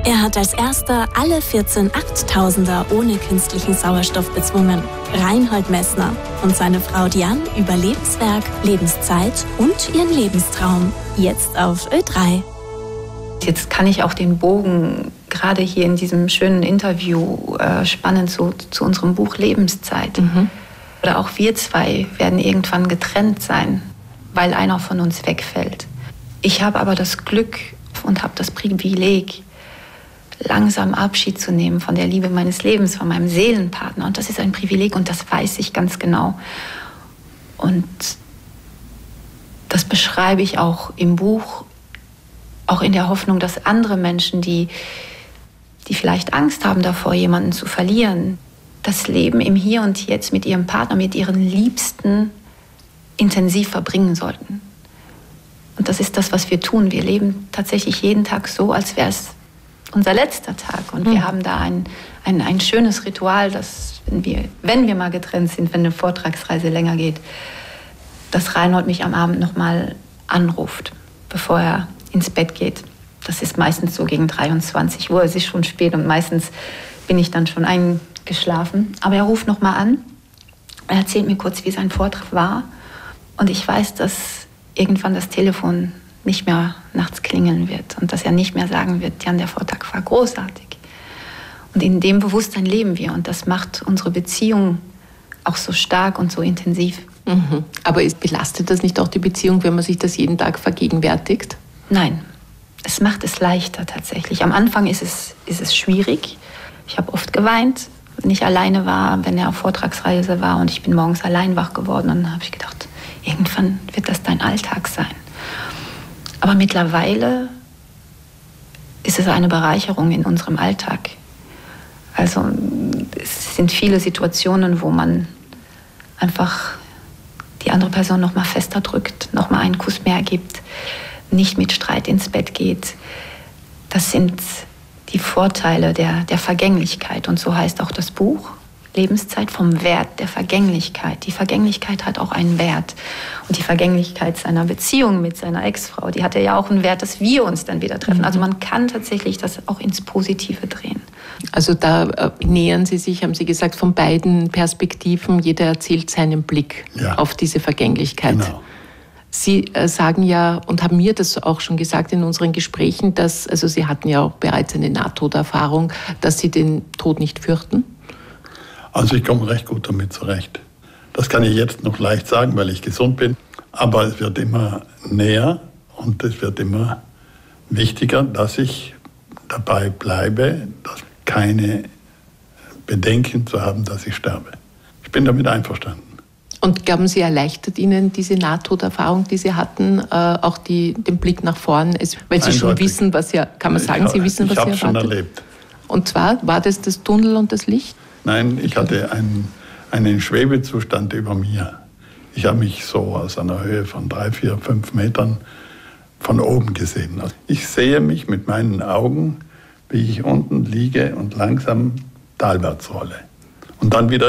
Er hat als erster alle 14 Achttausender ohne künstlichen Sauerstoff bezwungen. Reinhold Messner und seine Frau Diane über Lebenswerk, Lebenszeit und ihren Lebenstraum. Jetzt auf Ö3. Jetzt kann ich auch den Bogen gerade hier in diesem schönen Interview spannen zu unserem Buch Lebenszeit. Oder auch wir zwei werden irgendwann getrennt sein, weil einer von uns wegfällt. Ich habe aber das Glück und habe das Privileg, langsam Abschied zu nehmen von der Liebe meines Lebens, von meinem Seelenpartner. Und das ist ein Privileg und das weiß ich ganz genau. Und das beschreibe ich auch im Buch, auch in der Hoffnung, dass andere Menschen, die vielleicht Angst haben davor, jemanden zu verlieren, das Leben im Hier und Jetzt mit ihrem Partner, mit ihren Liebsten intensiv verbringen sollten. Und das ist das, was wir tun. Wir leben tatsächlich jeden Tag so, als wäre es unser letzter Tag. Und wir haben da ein schönes Ritual, dass, wenn wir mal getrennt sind, wenn eine Vortragsreise länger geht, dass Reinhold mich am Abend nochmal anruft, bevor er ins Bett geht. Das ist meistens so gegen 23 Uhr. Es ist schon spät und meistens bin ich dann schon eingeschlafen. Aber er ruft nochmal an. Er erzählt mir kurz, wie sein Vortrag war. Und ich weiß, dass irgendwann das Telefon nicht mehr nachts klingeln wird und dass er nicht mehr sagen wird, Jan, der Vortrag war großartig. Und in dem Bewusstsein leben wir und das macht unsere Beziehung auch so stark und so intensiv. Aber belastet das nicht auch die Beziehung, wenn man sich das jeden Tag vergegenwärtigt? Nein, es macht es leichter tatsächlich. Am Anfang ist es schwierig. Ich habe oft geweint, wenn ich alleine war, wenn er auf Vortragsreise war und ich bin morgens allein wach geworden. Und dann habe ich gedacht, irgendwann wird das dein Alltag sein. Aber mittlerweile ist es eine Bereicherung in unserem Alltag. Also es sind viele Situationen, wo man einfach die andere Person noch mal fester drückt, noch mal einen Kuss mehr gibt, nicht mit Streit ins Bett geht. Das sind die Vorteile der Vergänglichkeit. Und so heißt auch das Buch Lebenszeit, vom Wert der Vergänglichkeit. Die Vergänglichkeit hat auch einen Wert. Und die Vergänglichkeit seiner Beziehung mit seiner Ex-Frau, die hatte ja auch einen Wert, dass wir uns dann wieder treffen. Also man kann tatsächlich das auch ins Positive drehen. Also da nähern Sie sich, haben Sie gesagt, von beiden Perspektiven. Jeder erzählt seinen Blick auf diese Vergänglichkeit. Genau. Sie sagen ja und haben mir das auch schon gesagt in unseren Gesprächen, dass, also Sie hatten ja auch bereits eine Nahtoderfahrung, dass Sie den Tod nicht fürchten. Also ich komme recht gut damit zurecht. Das kann ich jetzt noch leicht sagen, weil ich gesund bin. Aber es wird immer näher und es wird immer wichtiger, dass ich dabei bleibe, dass keine Bedenken zu haben, dass ich sterbe. Ich bin damit einverstanden. Und glauben Sie, erleichtert Ihnen diese Nahtoderfahrung, die Sie hatten, auch den Blick nach vorn? Weil Sie schon wissen, was ja, kann man sagen, Sie wissen, was Sie erwartet? Ich habe es schon erlebt. Und zwar, war das Tunnel und das Licht? Nein, ich hatte einen Schwebezustand über mir. Ich habe mich so aus einer Höhe von 3, 4, 5 Metern von oben gesehen. Ich sehe mich mit meinen Augen, wie ich unten liege und langsam talwärts rolle. Und dann wieder